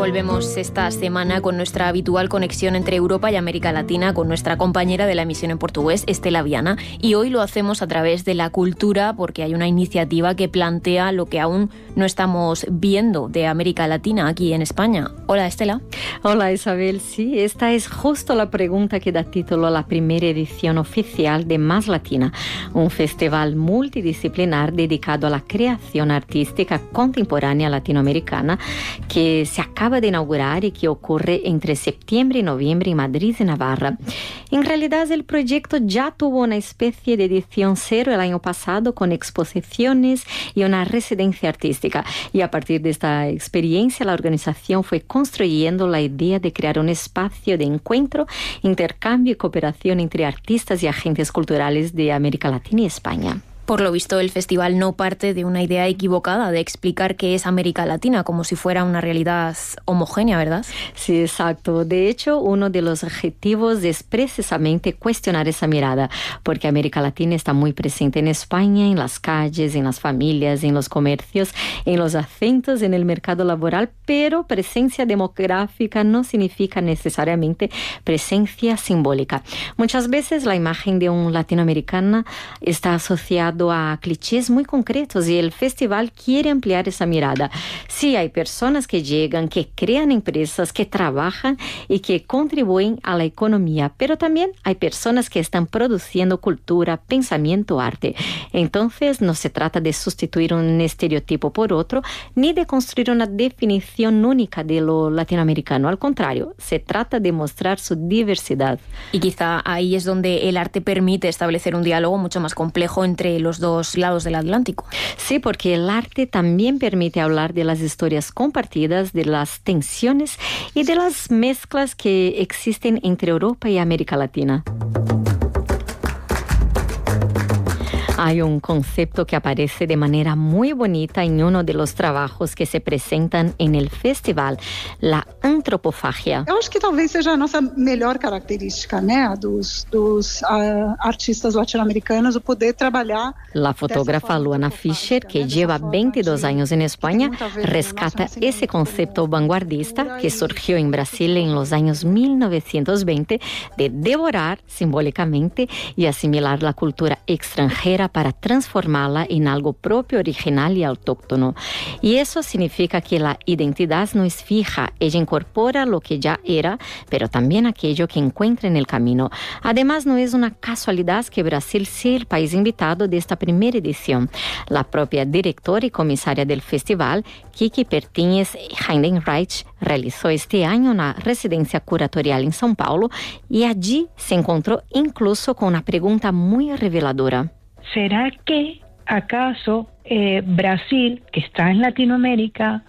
Volvemos esta semana con nuestra habitual conexión entre Europa y América Latina con nuestra compañera de la emisión en portugués, Estela Viana. Y hoy lo hacemos a través de la cultura porque hay una iniciativa que plantea lo que aún no estamos viendo de América Latina aquí en España. Hola, Estela. Hola, Isabel. Sí, esta es justo la pregunta que da título a la primera edición oficial de Más Latina, un festival multidisciplinar dedicado a la creación artística contemporánea latinoamericana que se acaba de inaugurar y que ocurre entre septiembre y noviembre en Madrid y Navarra. En realidad, el proyecto ya tuvo una especie de edición cero el año pasado con exposiciones y una residencia artística. Y a partir de esta experiencia, la organización fue construyendo la idea de crear un espacio de encuentro, intercambio y cooperación entre artistas y agentes culturales de América Latina y España. Por lo visto, el festival no parte de una idea equivocada de explicar qué es América Latina, como si fuera una realidad homogénea, ¿verdad? Sí, exacto. De hecho, uno de los objetivos es precisamente cuestionar esa mirada, porque América Latina está muy presente en España, en las calles, en las familias, en los comercios, en los acentos, en el mercado laboral, pero presencia demográfica no significa necesariamente presencia simbólica. Muchas veces la imagen de un latinoamericano está asociada a clichés muy concretos y el festival quiere ampliar esa mirada. Sí, hay personas que llegan, que crean empresas, que trabajan y que contribuyen a la economía, pero también hay personas que están produciendo cultura, pensamiento, arte. Entonces, no se trata de sustituir un estereotipo por otro, ni de construir una definición única de lo latinoamericano. Al contrario, se trata de mostrar su diversidad. Y quizá ahí es donde el arte permite establecer un diálogo mucho más complejo entre los dos lados del Atlántico. Sí, porque el arte también permite hablar de las historias compartidas, de las tensiones y de las mezclas que existen entre Europa y América Latina. Hay un concepto que aparece de manera muy bonita en uno de los trabajos que se presentan en el festival, la antropofagia. Eu acho que talvez seja a nossa melhor característica, né, dos artistas latino-americanos, o poder trabalhar. La fotógrafa Luana Fischer, que lleva 22 años en España, rescata ese concepto vanguardista que surgió en Brasil en los años 1920 de devorar simbólicamente y asimilar la cultura extranjera para transformarla en algo propio, original y autóctono. Y eso significa que la identidad no es fija, ella incorpora lo que ya era, pero también aquello que encuentra en el camino. Además, no es una casualidad que Brasil sea el país invitado de esta primera edición. La propia directora y comisaria del festival, Kiki Pertínez Heidenreich, realizó este año una residencia curatorial en São Paulo y allí se encontró incluso con una pregunta muy reveladora. ¿Será que acaso Brasil, que está en Latinoamérica,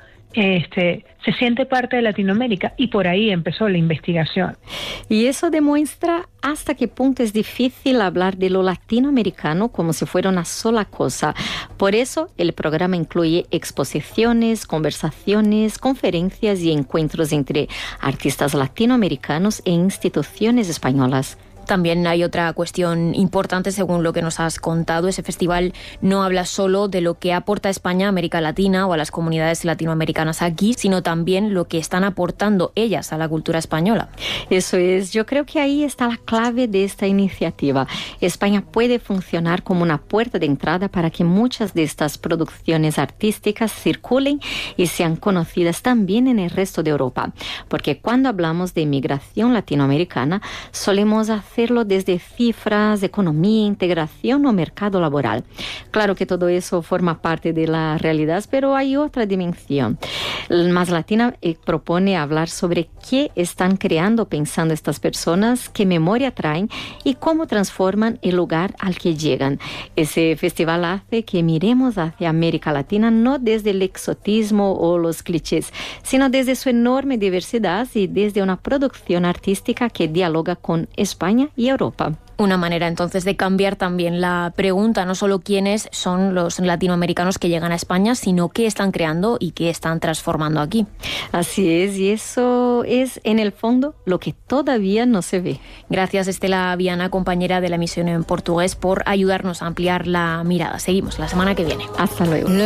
se siente parte de Latinoamérica? Y por ahí empezó la investigación. Y eso demuestra hasta qué punto es difícil hablar de lo latinoamericano como si fuera una sola cosa. Por eso el programa incluye exposiciones, conversaciones, conferencias y encuentros entre artistas latinoamericanos e instituciones españolas. También hay otra cuestión importante según lo que nos has contado. Ese festival no habla solo de lo que aporta España a América Latina o a las comunidades latinoamericanas aquí, sino también lo que están aportando ellas a la cultura española. Eso es, yo creo que ahí está la clave de esta iniciativa. España puede funcionar como una puerta de entrada para que muchas de estas producciones artísticas circulen y sean conocidas también en el resto de Europa. Porque cuando hablamos de migración latinoamericana, solemos hacerlo desde cifras, economía, integración o mercado laboral. Claro que todo eso forma parte de la realidad, pero hay otra dimensión. Más Latina propone hablar sobre qué están creando pensando estas personas, qué memoria traen y cómo transforman el lugar al que llegan. Ese festival hace que miremos hacia América Latina no desde el exotismo o los clichés, sino desde su enorme diversidad y desde una producción artística que dialoga con España y Europa. Una manera entonces de cambiar también la pregunta, no solo quiénes son los latinoamericanos que llegan a España, sino qué están creando y qué están transformando aquí. Así es, y eso es en el fondo lo que todavía no se ve. Gracias, Estela Viana, compañera de la emisión en portugués, por ayudarnos a ampliar la mirada. Seguimos la semana que viene. Hasta luego.